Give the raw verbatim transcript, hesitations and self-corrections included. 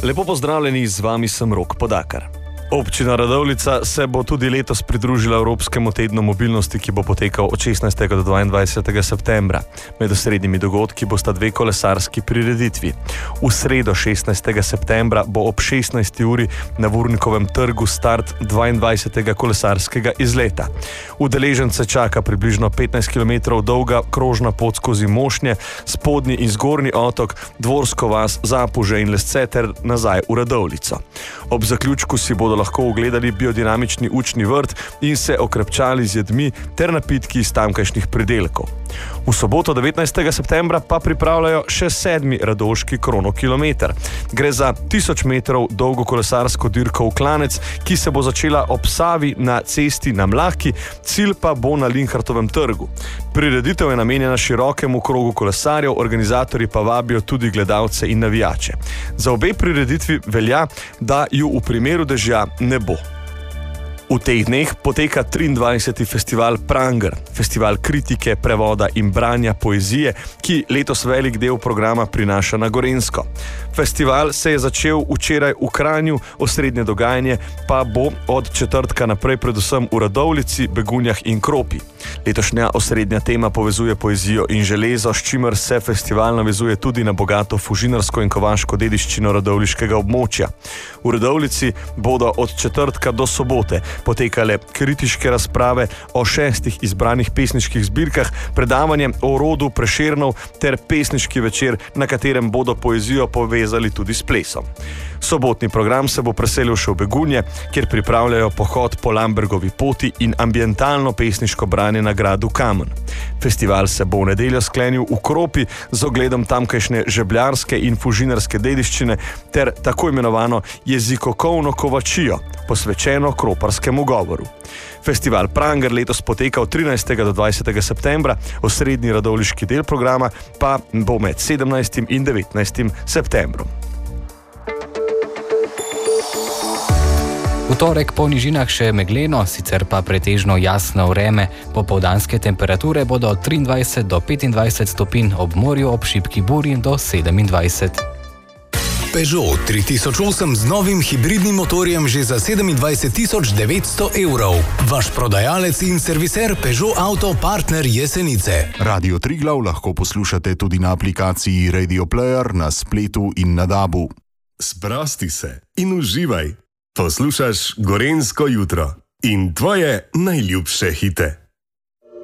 Lepo pozdravljeni, z vami sem Rok Podakar. Občina Radovljica se bo tudi letos pridružila Evropskemu tednu mobilnosti, ki bo potekal od šestnajstega do dvaindvajsetega septembra. Med osrednjimi dogodki bosta dve kolesarski prireditvi. V sredo šestnajstega septembra bo ob šestnajsti uri na Vurnikovem trgu start dvaindvajsetega kolesarskega izleta. Udeležence čaka približno petnajst kilometrov dolga krožna pot skozi Mošnje, spodnji in zgornji otok, Dvorsko vas, Zapuže in Lesce ter nazaj v Radovljico. Ob zaključku si bodo lahko ogledali biodinamični učni vrt in se okrepčali z jedmi ter napitki iz tamkajšnjih pridelkov. V soboto devetnajstega septembra pa pripravljajo še sedmi radovški kronokilometer. Gre za tisoč metrov dolgo kolesarsko dirko v Klanec, ki se bo začela ob Savi na cesti na Mlaki, cilj pa bo na Linhartovem trgu. Prireditev je namenjena širokemu krogu kolesarjev, organizatorji pa vabijo tudi gledalce in navijače. Za obe prireditvi velja, da ju v primeru dežja ne bo. V teh dneh poteka triindvajseti festival Pranger, festival kritike, prevoda in branja poezije, ki letos velik del programa prinaša na Gorenjsko. Festival se je začel včeraj v Kranju, osrednje dogajanje pa bo od četrtka naprej predvsem v Radovljici, Begunjah in Kropi. Letošnja osrednja tema povezuje poezijo in železo, s čimer se festival navezuje tudi na bogato fužinarsko in kovaško dediščino radovljiškega območja. V Radovljici bodo od četrtka do sobote potekale kritiške razprave o šestih izbranih pesniških zbirkah, predavanje o rodu Prešernov ter pesniški večer, na katerem bodo poezijo povezali tudi s plesom. Sobotni program se bo preselil še v Begunje, kjer pripravljajo pohod po Lambergovi poti in ambientalno pesniško branje na gradu Kamen. Festival se bo v nedeljo sklenil v Kropi z ogledom tamkajšnje žebljarske in fužinarske dediščine ter tako imenovano jezikokovno kovačijo, posvečeno kroparskemu govoru. Festival Pranger letos poteka od trinajstega do dvajsetega septembra, osrednji radovljiški del programa pa bo med sedemnajstim in devetnajstim septembrom. V torek po nižinah še megleno, sicer pa pretežno jasno vreme. Popoldanske temperature bodo od triindvajset do petindvajset stopinj, ob morju ob šibki burji do sedemindvajset. Peugeot tri tisoč osem z novim hibridnim motorjem že za sedemindvajset tisoč devetsto evrov. Vaš prodajalec in serviser Peugeot Auto Partner Jesenice. Radio Triglav lahko poslušate tudi na aplikaciji Radio Player, na spletu in na dabu. Sprosti se in uživaj. Poslušaš Gorenjsko jutro in tvoje najljubše hite.